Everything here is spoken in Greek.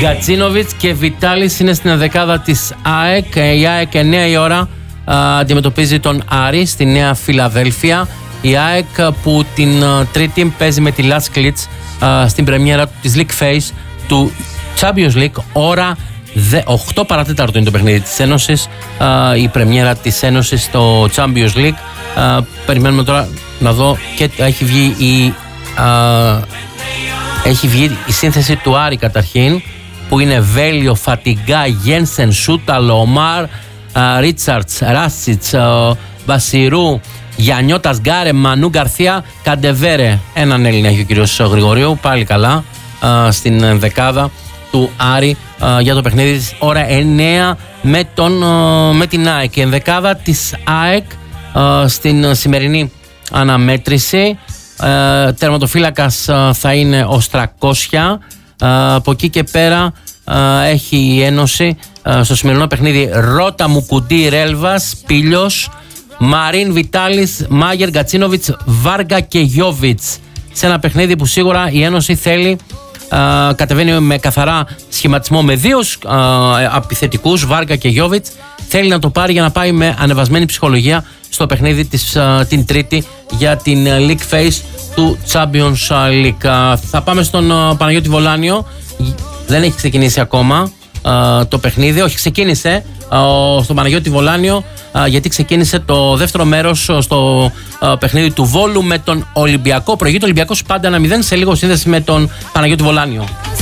Γκατσίνοβιτς και Βιτάλης είναι στην δεκάδα της ΑΕΚ. Η ΑΕΚ 9 η ώρα αντιμετωπίζει τον Άρη στη Νέα Φιλαδέλφια. Η ΑΕΚ που την Τρίτη παίζει με τη Λάσκλιτς στην πρεμιέρα της League Phase του Champions League. Ώρα 8 παρατέταρτο είναι το παιχνίδι της Ένωσης, η πρεμιέρα της Ένωσης στο Champions League. Περιμένουμε τώρα να δω και έχει βγει η σύνθεση του Άρη καταρχήν, που είναι Βέλιο, Φατιγκά, Γένσεν, Σούταλο, Ομάρ, Ρίτσαρτς, Ράσιτς, Βασιρού, Γιαννιώτας, Γκάρε, Μανού, Γκαρθία, Καντεβέρε. Έναν Έλληνα έχει ο κύριος Γρηγορίου, πάλι καλά, στην δεκάδα του Άρη για το παιχνίδι της ώρα 9 με την ΑΕΚ. Και ενδεκάδα της ΑΕΚ στην σημερινή αναμέτρηση, τερματοφύλακας θα είναι ο Στρακόσια. Από εκεί και πέρα έχει η Ένωση στο σημερινό παιχνίδι Ρώτα, Μουκουντή, Ρέλβας, Πίλιος, Μαρίν, Βιτάλης, Μάγερ, Γκατσίνοβιτς, Βάργα και Γιόβιτς. Σε ένα παιχνίδι που σίγουρα η Ένωση θέλει, κατεβαίνει με καθαρά σχηματισμό με δύο επιθετικούς, Βάργα και Γιόβιτς. Θέλει να το πάρει για να πάει με ανεβασμένη ψυχολογία στο παιχνίδι την Τρίτη για την League Phase του Champions League. Θα πάμε στον Παναγιώτη Βολάνιο. Δεν έχει ξεκινήσει ακόμα το παιχνίδι. Όχι, ξεκίνησε στον Παναγιώτη Βολάνιο, γιατί ξεκίνησε το δεύτερο μέρος στο παιχνίδι του Βόλου με τον Ολυμπιακό. Προηγείται ο Ολυμπιακός πάντα 1-0. Σε λίγο σύνδεση με τον Παναγιώτη Βολάνιο.